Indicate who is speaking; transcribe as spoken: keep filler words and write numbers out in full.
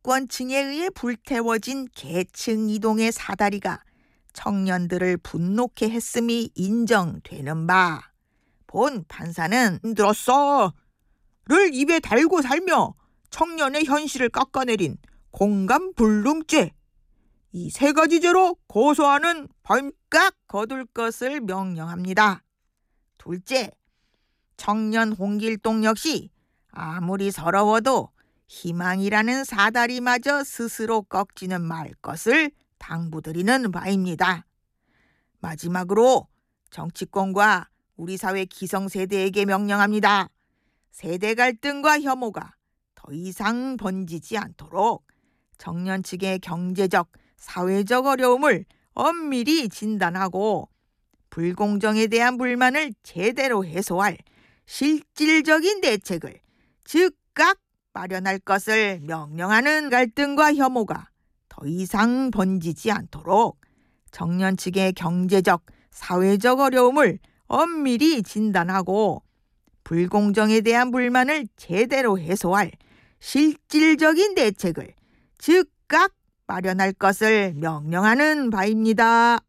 Speaker 1: 집권층에 의해 불태워진 계층 이동의 사다리가 청년들을 분노케 했음이 인정되는 바, 본 판사는 들었어를 입에 달고 살며 청년의 현실을 깎아내린 공감불능죄, 이 세 가지 죄로 고소하는 벌값 거둘 것을 명령합니다. 둘째, 청년 홍길동 역시 아무리 서러워도 희망이라는 사다리마저 스스로 꺾지는 말 것을 당부드리는 바입니다. 마지막으로 정치권과 우리 사회 기성세대에게 명령합니다. 세대 갈등과 혐오가 더 이상 번지지 않도록 청년 측의 경제적, 사회적 어려움을 엄밀히 진단하고 불공정에 대한 불만을 제대로 해소할 실질적인 대책을 즉각 마련할 것을 명령하는. 갈등과 혐오가 더 이상 번지지 않도록 청년 측의 경제적, 사회적 어려움을 엄밀히 진단하고 불공정에 대한 불만을 제대로 해소할 실질적인 대책을 즉각 마련할 것을 명령하는 바입니다.